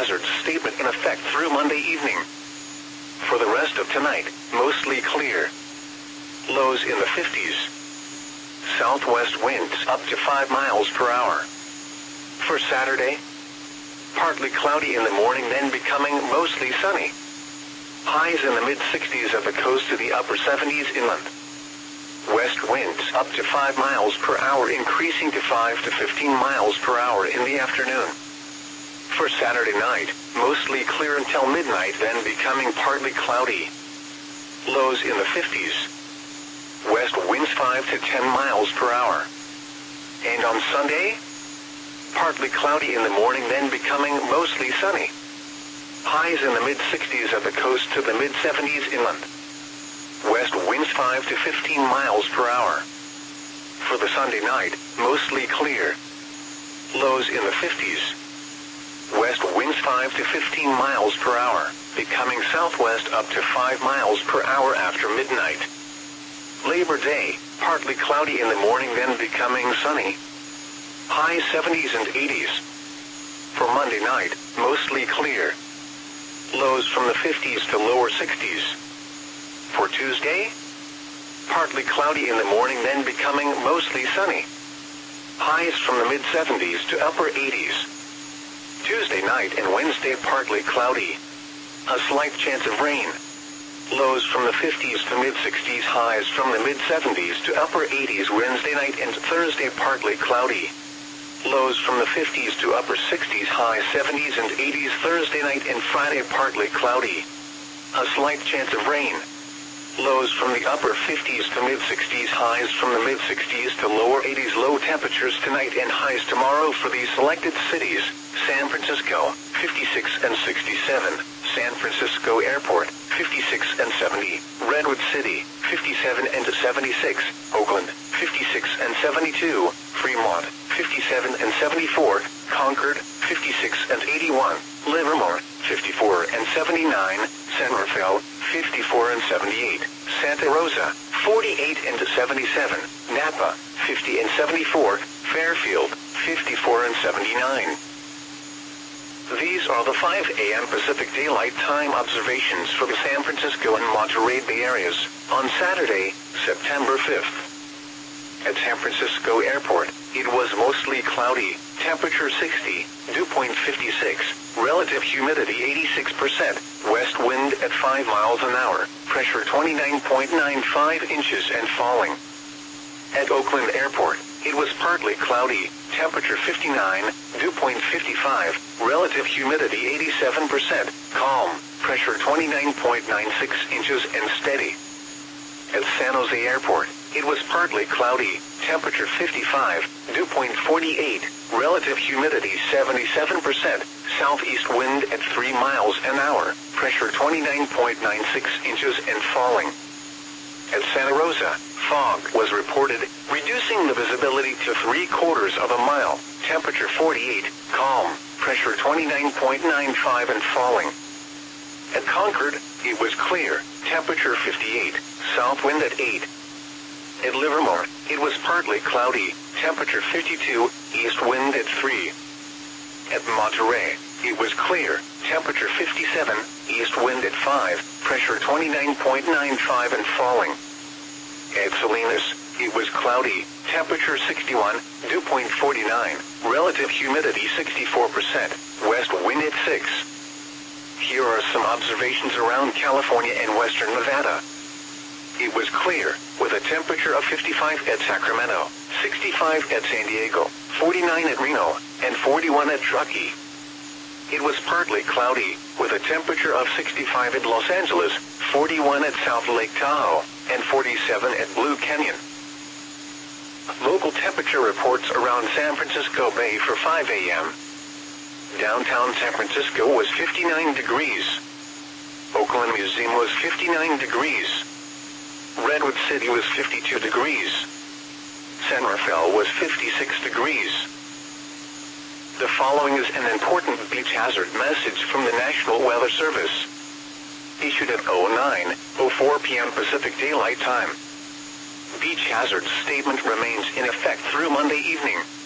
hazard statement in effect through Monday evening. For the rest of tonight, mostly clear. Lows in the 50s. Southwest winds up to 5 miles per hour. For Saturday, partly cloudy in the morning, then becoming mostly sunny. Highs in the mid-60s at the coast to the upper 70s inland. West winds up to 5 miles per hour, increasing to 5 to 15 miles per hour in the afternoon. For Saturday night, mostly clear until midnight, then becoming partly cloudy. Lows in the 50s. West winds 5 to 10 miles per hour. And on Sunday, partly cloudy in the morning, then becoming mostly sunny. Highs in the mid-60s at the coast to the mid-70s inland. West winds 5 to 15 miles per hour. For the Sunday night, mostly clear. Lows in the 50s. West winds 5 to 15 miles per hour, becoming southwest up to 5 miles per hour after midnight. Labor Day, partly cloudy in the morning, then becoming sunny. High 70s and 80s. For Monday night, mostly clear. Lows from the 50s to lower 60s. For Tuesday, partly cloudy in the morning, then becoming mostly sunny. Highs from the mid-70s to upper 80s. Tuesday night and Wednesday partly cloudy. A slight chance of rain. Lows from the 50s to mid-60s, highs from the mid-70s to upper 80s Wednesday night and Thursday partly cloudy. Lows from the 50s to upper 60s, high 70s and 80s Thursday night and Friday partly cloudy. A slight chance of rain. Lows from the upper 50s to mid-60s, highs from the mid-60s to lower 80s. Low temperatures tonight and highs tomorrow for these selected cities: San Francisco, 56 and 67, San Francisco Airport, 56 and 70, Redwood City, 57 and 76, Oakland, 56 and 72, Fremont, 57 and 74, Concord, 56 and 81, Livermore, 54 and 79, San Rafael, 54 and 78, Santa Rosa, 48 and 77, Napa, 50 and 74, Fairfield, 54 and 79. These are the 5 a.m. Pacific Daylight Time observations for the San Francisco and Monterey Bay areas on Saturday, September 5th. At San Francisco Airport, it was mostly cloudy, temperature 60, dew point 56, relative humidity 86%, west wind at 5 miles an hour, pressure 29.95 inches and falling. At Oakland Airport, it was partly cloudy, temperature 59, dew point 55, relative humidity 87%, calm, pressure 29.96 inches and steady. At San Jose Airport, it was partly cloudy, temperature 55, dew point 48, relative humidity 77%, southeast wind at 3 miles an hour, pressure 29.96 inches and falling. At Santa Rosa, fog was reported, reducing the visibility to 3/4 of a mile, temperature 48, calm, pressure 29.95 and falling. At Concord, it was clear, temperature 58, south wind at 8. At Livermore, it was partly cloudy, temperature 52, east wind at 3. At Monterey, it was clear, temperature 57, east wind at 5, pressure 29.95 and falling. At Salinas, it was cloudy, temperature 61, dew point 49, relative humidity 64%, west wind at 6. Here are some observations around California and western Nevada. It was clear, with a temperature of 55 at Sacramento, 65 at San Diego, 49 at Reno, and 41 at Truckee. It was partly cloudy, with a temperature of 65 at Los Angeles, 41 at South Lake Tahoe, and 47 at Blue Canyon. Local temperature reports around San Francisco Bay for 5 a.m. Downtown San Francisco was 59 degrees. Oakland Museum was 59 degrees. Redwood City was 52 degrees. San Rafael was 56 degrees. The following is an important beach hazard message from the National Weather Service. Issued at 09:04 p.m. Pacific Daylight Time. Beach hazard statement remains in effect through Monday evening.